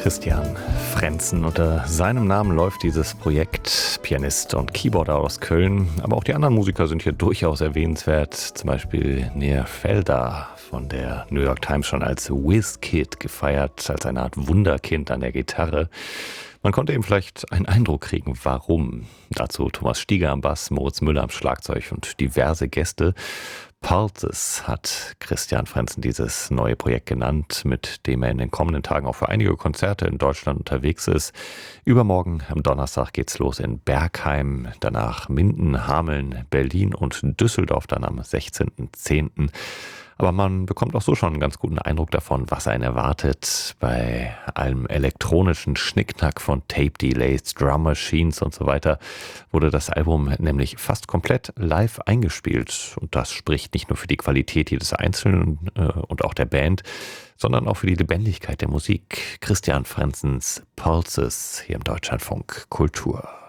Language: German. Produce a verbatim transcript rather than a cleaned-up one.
Christian Frentzen. Unter seinem Namen läuft dieses Projekt, Pianist und Keyboarder aus Köln. Aber auch die anderen Musiker sind hier durchaus erwähnenswert. Zum Beispiel Nir Felder von der New York Times schon als Whiz-Kid gefeiert, als eine Art Wunderkind an der Gitarre. Man konnte eben vielleicht einen Eindruck kriegen, warum. Dazu Thomas Stieger am Bass, Moritz Müller am Schlagzeug und diverse Gäste. Pulses hat Christian Frentzen dieses neue Projekt genannt, mit dem er in den kommenden Tagen auch für einige Konzerte in Deutschland unterwegs ist. Übermorgen am Donnerstag geht's los in Bergheim, danach Minden, Hameln, Berlin und Düsseldorf dann am sechzehnten zehnten Aber man bekommt auch so schon einen ganz guten Eindruck davon, was einen erwartet. Bei allem elektronischen Schnickschnack von Tape-Delays, Drum Machines und so weiter wurde das Album nämlich fast komplett live eingespielt. Und das spricht nicht nur für die Qualität jedes Einzelnen äh, und auch der Band, sondern auch für die Lebendigkeit der Musik. Christian Frenzens Pulses hier im Deutschlandfunk Kultur.